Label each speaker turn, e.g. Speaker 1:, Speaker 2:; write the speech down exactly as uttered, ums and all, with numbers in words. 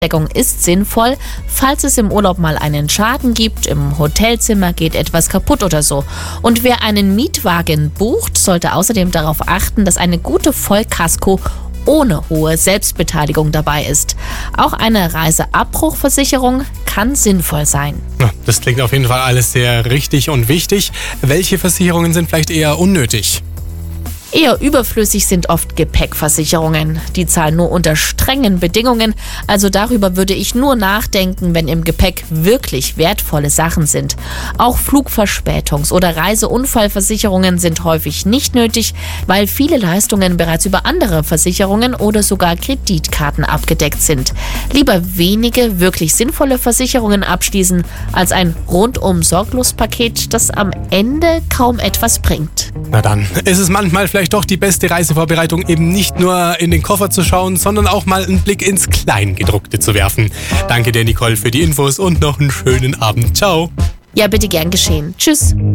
Speaker 1: Deckung ist sinnvoll, falls es im Urlaub mal einen Schaden gibt, im Hotelzimmer geht etwas kaputt oder so. Und wer einen Mietwagen bucht, sollte außerdem darauf achten, dass eine gute Vollkasko ohne hohe Selbstbeteiligung dabei ist. Auch eine Reiseabbruchversicherung kann sinnvoll sein.
Speaker 2: Das klingt auf jeden Fall alles sehr richtig und wichtig. Welche Versicherungen sind vielleicht eher unnötig?
Speaker 1: Eher überflüssig sind oft Gepäckversicherungen. Die zahlen nur unter strengen Bedingungen, also darüber würde ich nur nachdenken, wenn im Gepäck wirklich wertvolle Sachen sind. Auch Flugverspätungs- oder Reiseunfallversicherungen sind häufig nicht nötig, weil viele Leistungen bereits über andere Versicherungen oder sogar Kreditkarten abgedeckt sind. Lieber wenige wirklich sinnvolle Versicherungen abschließen, als ein Rundum-Sorglos-Paket, das am Ende kaum etwas bringt.
Speaker 2: Na dann, ist es manchmal vielleicht doch die beste Reisevorbereitung, eben nicht nur in den Koffer zu schauen, sondern auch mal einen Blick ins Kleingedruckte zu werfen. Danke dir, Nicole, für die Infos und noch einen schönen Abend. Ciao.
Speaker 1: Ja, bitte gern geschehen. Tschüss.